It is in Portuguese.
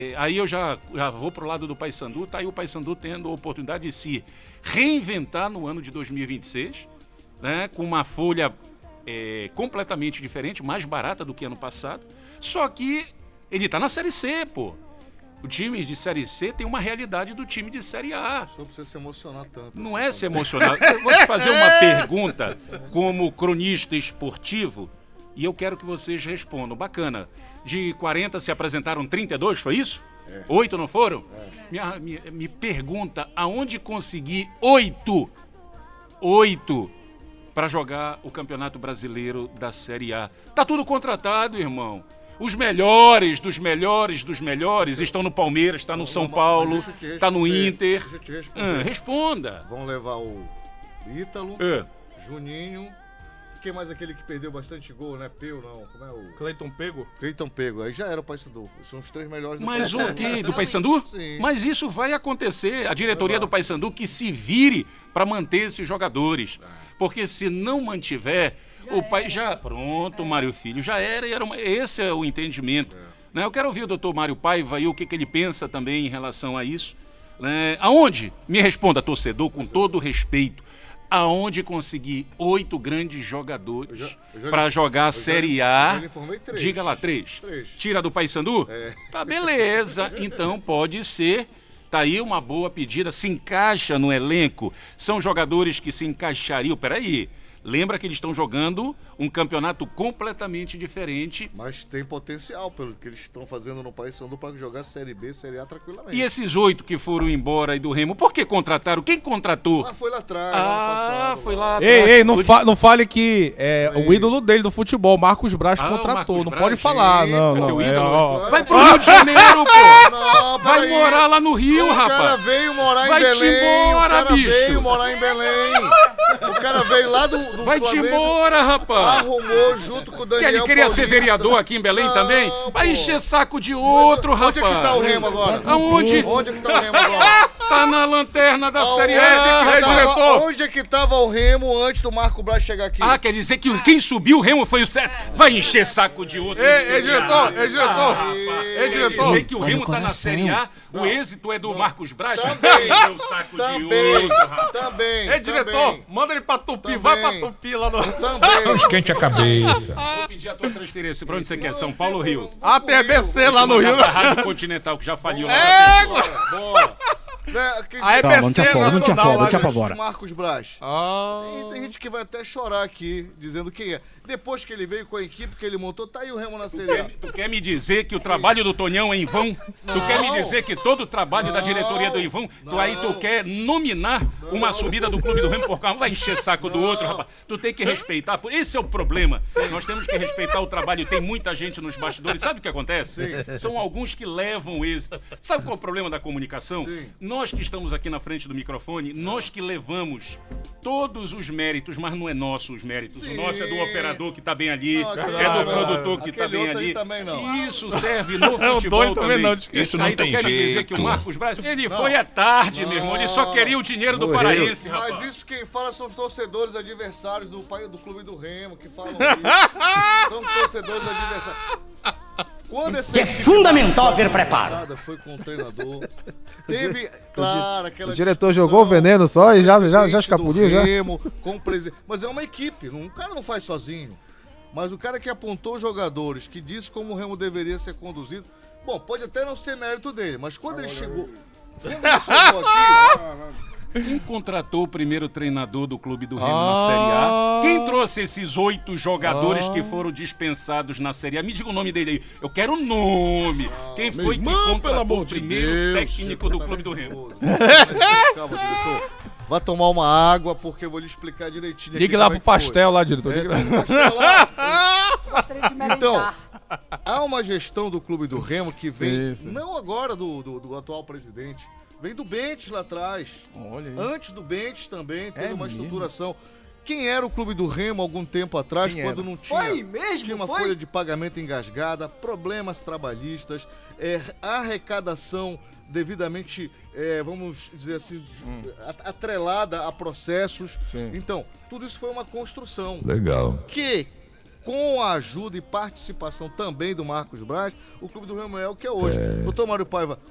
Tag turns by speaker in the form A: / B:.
A: Aí eu já vou pro lado do Paysandu, tá aí o Paysandu tendo a oportunidade de se reinventar no ano de 2026, né, com uma folha completamente diferente, mais barata do que ano passado, só que ele tá na Série C, pô. O time de Série C tem uma realidade do time de Série A.
B: Só precisa se emocionar tanto.
A: Não é se emocionar. Eu vou te fazer uma pergunta como cronista esportivo e eu quero que vocês respondam. Bacana. De 40 se apresentaram 32, foi isso? 8 não foram? Me pergunta aonde conseguir 8 para jogar o Campeonato Brasileiro da Série A. Tá tudo contratado, irmão. Os melhores dos melhores dos melhores estão no Palmeiras, está no São Paulo, está no Inter.
B: Deixa eu te responder.
A: Responda.
B: Vão levar o Ítalo, Juninho. Quem mais aquele que perdeu bastante gol, né? Peu, não. Como é o...
C: Cleiton Pego?
B: Cleiton Pego. Aí já era o Paysandu. São os 3 melhores do
A: Mas o quê? Do Paysandu?
B: Sim.
A: Mas isso vai acontecer. A diretoria do Paysandu que se vire para manter esses jogadores. Porque se não mantiver, o pai já... Pronto, Mário Filho, já era. Esse é o entendimento. Né? Eu quero ouvir o doutor Mário Paiva e o que ele pensa também em relação a isso. Né? Aonde? Me responda, torcedor, com todo respeito. Aonde conseguir 8 grandes jogadores para jogar a Série A?
B: Eu informei 3.
A: Diga lá, 3.
B: 3.
A: Tira do Paysandu? Tá, beleza. Então pode ser. Tá aí uma boa pedida. Se encaixa no elenco. São jogadores que se encaixariam. Peraí. Lembra que eles estão jogando um campeonato completamente diferente.
B: Mas tem potencial, pelo que eles estão fazendo no Paysandu, para jogar Série B, Série A tranquilamente.
A: E esses 8 que foram embora aí do Remo, por que contrataram? Quem contratou?
B: Foi lá atrás, ano passado.
A: Foi lá atrás.
C: Ei, não fale que é o ídolo dele do futebol, Marcos Braz, contratou.
A: Marcos
C: Não
A: Braz,
C: pode falar,
A: sim,
C: não.
A: teu
C: Não,
A: ídolo. Vai pro Rio de Janeiro, pô.
B: Não,
A: Vai
B: peraí.
A: morar lá no Rio,
B: O cara
A: rapaz.
B: veio morar em
A: Vai-te
B: Belém.
A: embora,
B: o cara
A: bicho.
B: veio morar em Belém. O cara veio lá do
A: Vai-te
B: Flamengo,
A: embora, rapaz.
B: arrumou junto com o Daniel
A: Ele queria ser
B: Paulista.
A: vereador aqui em Belém
B: Não,
A: também? Vai
B: pô.
A: encher saco de outro,
B: Onde é
A: rapaz.
B: que tá o Remo agora?
A: Aonde?
B: Onde é que tá o Remo agora?
A: Tá na lanterna da Série
B: Onde
A: A.
B: é que tava-
C: diretor?
B: Onde é que tava o Remo antes do Marco Braz chegar aqui?
A: Ah, quer dizer que quem subiu o Remo foi o certo? Vai encher saco de outro.
C: Ei, diretor,
A: Ei,
C: diretor.
A: Quer dizer que o
D: Olha
A: Remo
D: o
A: tá na
D: coração.
A: Série A, o êxito é do Marcos Braz?
B: Também.
A: Vai encher o saco de
B: Também,
A: outro, rapaz.
B: também.
C: Ei, diretor,
B: também,
C: manda ele pra Tupi,
B: Também.
C: vai pra Tupi lá no...
B: Também.
E: Esquente a cabeça.
A: Vou pedir a tua transferência. Pra onde você quer? São Paulo ou Rio?
C: TBC lá no Rio.
A: Pra Rádio Continental, que já faliu lá.
B: Bora. Né,
C: A EBC
D: Calma, não te afoga, não te
C: Nacional
D: afoga,
C: lá,
D: não te
C: gente.
D: apavora.
B: Marcos Braz.
C: Ah.
B: Tem gente que vai até chorar aqui, dizendo quem é. Depois que ele veio com a equipe que ele montou, tá aí o Remo na Série A.
A: Tu quer me dizer que o trabalho do Tonhão é em vão? Tu quer me dizer que todo o trabalho da diretoria do em vão? Tu quer nominar uma subida do clube do Remo por causa? Vai encher saco do outro, rapaz. Tu tem que respeitar. Esse é o problema. Nós temos que respeitar o trabalho. Tem muita gente nos bastidores. Sabe o que acontece? São alguns que levam êxito. Sabe qual é o problema da comunicação? Nós que estamos aqui na frente do microfone, nós que levamos todos os méritos, mas não é nosso os méritos. O nosso é do operador que tá bem ali,
B: Não,
A: é do produtor que tá
B: aquele
A: bem
B: outro aí
A: ali.
B: também não.
A: Isso serve no
C: o
A: futebol
C: doido também
A: também.
C: não,
E: Isso não
A: Aí tu
E: tem
A: quer me dizer
E: jeito.
A: que o Marcos Braz, ele foi à tarde, meu irmão, ele só queria o dinheiro do paraense, rapaz.
B: Mas isso quem fala são os torcedores adversários do clube do Remo, que falam isso. São os torcedores adversários. Quando essa
F: É fundamental haver preparo.
B: temporada foi com o treinador, teve, claro, aquela
D: O diretor
B: discussão
D: jogou o veneno só e já
B: presidente
D: escapuliu,
B: do
D: já?
B: Remo, com o presidente. Mas é uma equipe, o cara não faz sozinho. Mas o cara que apontou os jogadores, que disse como o Remo deveria ser conduzido, bom, pode até não ser mérito dele, mas quando ele chegou aqui,
A: Quem contratou o primeiro treinador do clube do Remo na Série A? Quem trouxe esses 8 jogadores que foram dispensados na Série A? Me diga o nome dele aí. Eu quero o nome. Quem foi que contratou o primeiro técnico do clube do Remo?
B: calma, diretor. Vai tomar uma água, porque eu vou lhe explicar direitinho.
C: Ligue
B: aqui
C: lá
B: como
C: pro
B: é que foi.
C: pastel lá, diretor. Ligue lá.
B: Pastel lá.
G: Gostaria de merendar.
B: Então, há uma gestão do clube do Remo que vem,
C: Sim.
B: não agora do atual presidente, vem do Bentes lá atrás.
C: Olha aí.
B: Antes do Bentes também teve uma
C: mesmo?
B: estruturação. Quem era o clube do Remo algum tempo atrás,
C: Quem
B: quando
C: era?
B: não tinha,
G: Foi mesmo?
B: tinha uma
G: Foi?
B: folha de pagamento engasgada, problemas trabalhistas, arrecadação devidamente, vamos dizer assim, atrelada a processos.
C: Sim.
B: Então, tudo isso foi uma construção
E: Legal.
B: que com a ajuda e participação também do Marcos Braz, o clube do Remo é o que é hoje. Doutor Mário Paiva,